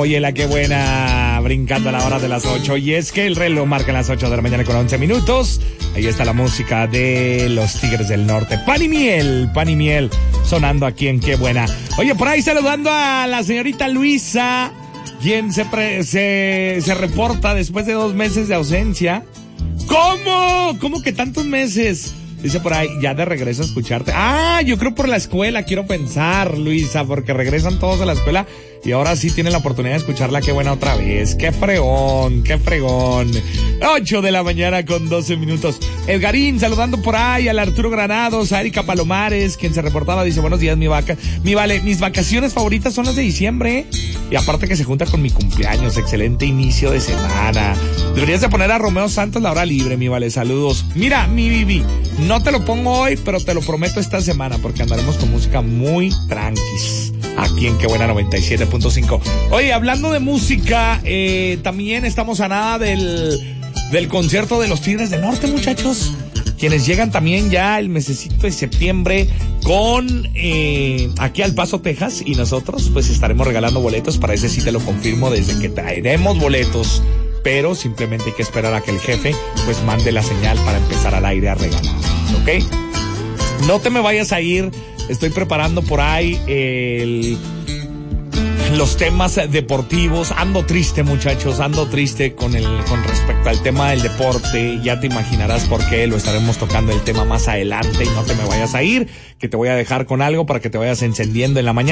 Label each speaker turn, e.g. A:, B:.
A: Oye, la que buena, brincando a la hora de las 8. Y es que el reloj marca las 8 de la mañana con 11 minutos. Ahí está la música de los Tigres del Norte. Pan y miel, sonando aquí en Qué Buena. Oye, por ahí saludando a la señorita Luisa, quien se reporta después de 2 meses de ausencia. ¿Cómo? ¿Cómo que tantos meses? Dice por ahí, ya de regreso a escucharte. Yo creo por la escuela, quiero pensar, Luisa, porque regresan todos a la escuela y ahora sí tienen la oportunidad de escucharla. Qué buena otra vez. Qué fregón, qué fregón. 8 de la mañana con 12 minutos. Edgarín saludando por ahí al Arturo Granados, a Erika Palomares, quien se reportaba, dice, buenos días, mis vacaciones favoritas son las de diciembre. Y aparte que se junta con mi cumpleaños, excelente inicio de semana. Deberías de poner a Romeo Santos la hora libre, mi vale, saludos. Mira, mi Vivi, no te lo pongo hoy, pero te lo prometo esta semana, porque andaremos con música muy tranquis, aquí en Qué Buena 97.5. Oye, hablando de música, también estamos a nada del concierto de los Tigres del Norte, muchachos, quienes llegan también ya el mesecito de septiembre con aquí al Paso, Texas, y nosotros pues estaremos regalando boletos. Para ese sí te lo confirmo desde que traeremos boletos, pero simplemente hay que esperar a que el jefe pues mande la señal para empezar al aire a regalar, ¿ok? No te me vayas a ir, estoy preparando por ahí los temas deportivos. Ando triste, muchachos, ando triste con respecto al tema del deporte. Ya te imaginarás por qué, lo estaremos tocando el tema más adelante, y no te me vayas a ir, que te voy a dejar con algo para que te vayas encendiendo en la mañana.